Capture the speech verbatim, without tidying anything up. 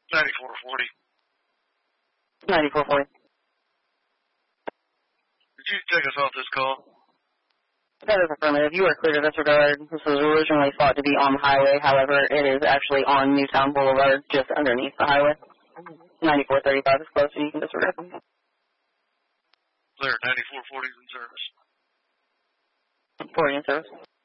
ninety-four forty. ninety-four forty. Did you take us off this call? That is affirmative. You are clear to disregard. This was originally thought to be on the highway. However, it is actually on Newtown Boulevard, just underneath the highway. ninety-four thirty-five is close, so you can disregard. Clear. ninety-four forty is in service. forty in service.